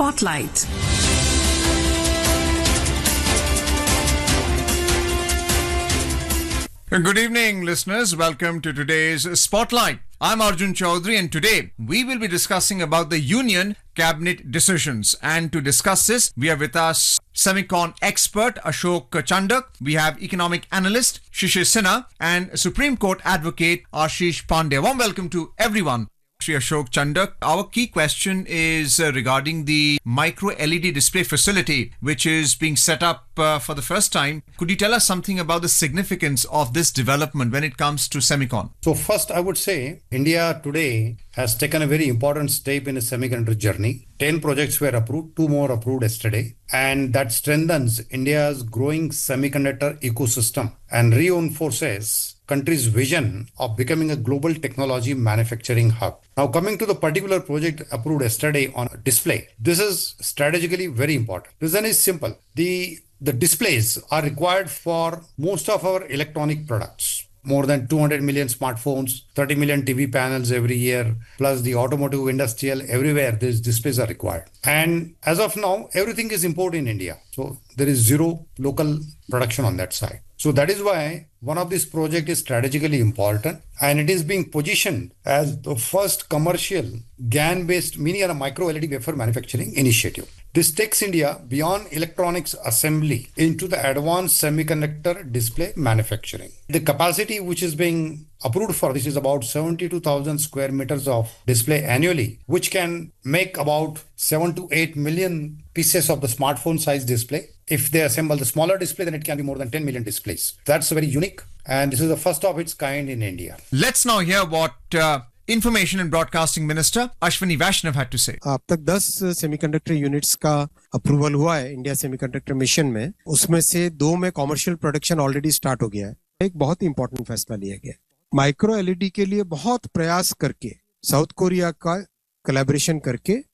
Spotlight. Good evening, listeners. Welcome to today's Spotlight. I'm Arjun Chaudhary, and today we will be discussing about the Union Cabinet decisions. And to discuss this, we have with us Semicon expert Ashok Chandak. We have economic analyst Shishir Sinha and Supreme Court advocate Ashish Pandey. Warm welcome to everyone. Shri Ashok Chandak, our key question is regarding the micro LED display facility, which is being set up for the first time. Could you tell us something about the significance of this development when it comes to Semicon? So first, I would say India today has taken a very important step in a semiconductor journey. 10 projects were approved, 2 more approved yesterday, and that strengthens India's growing semiconductor ecosystem and reinforces country's vision of becoming a global technology manufacturing hub. Now, coming to the particular project approved yesterday on display, this is strategically very important. Reason is simple. The displays are required for most of our electronic products. More than 200 million smartphones, 30 million TV panels every year, plus the automotive, industrial, everywhere these displays are required. And as of now, everything is imported in India. So there is zero local production on that side. So that is why one of these projects is strategically important, and it is being positioned as the first commercial GaN-based mini and micro LED wafer manufacturing initiative. This takes India beyond electronics assembly into the advanced semiconductor display manufacturing. The capacity which is being approved for this is about 72,000 square meters of display annually, which can make about 7 to 8 million pieces of the smartphone size display. If they assemble the smaller display, then it can be more than 10 million displays. That's very unique, and this is the first of its kind in India. Let's now hear what Information and Broadcasting Minister Ashwini Vaishnav had to say. अब तक 10 semiconductor units का approval हुआ है India semiconductor mission में, उसमें से 2 में commercial production already start हो गया है. एक बहुत इंपॉर्टेंट फैसला लिया गया. माइक्रो एलईडी के लिए बहुत प्रयास करके साउथ कोरिया का कोलैबोरेशन करके